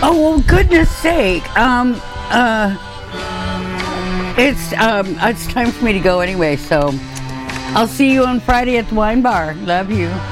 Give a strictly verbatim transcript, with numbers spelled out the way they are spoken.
Oh, well, goodness sake. Um, uh, it's, um, it's time for me to go anyway, so I'll see you on Friday at the wine bar. Love you.